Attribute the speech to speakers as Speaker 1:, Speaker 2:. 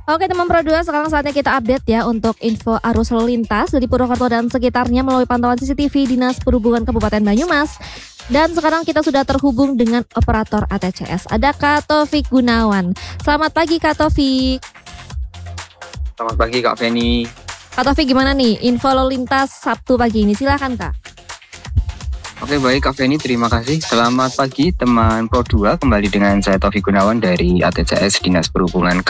Speaker 1: Oke teman Pro 2, sekarang saatnya kita update ya untuk info arus lalu lintas dari Purwokerto dan sekitarnya melalui pantauan CCTV Dinas Perhubungan Kabupaten Banyumas. Dan sekarang kita sudah terhubung dengan operator ATCS. Ada Kak Taufik Gunawan. Selamat pagi Kak Taufik.
Speaker 2: Selamat pagi Kak Feni.
Speaker 1: Kak Taufik, gimana nih info lalu lintas Sabtu pagi ini? Silahkan Kak.
Speaker 2: Oke, baik Kak Feni, terima kasih. Selamat pagi teman Pro 2, kembali dengan saya Taufik Gunawan dari ATCS Dinas Perhubungan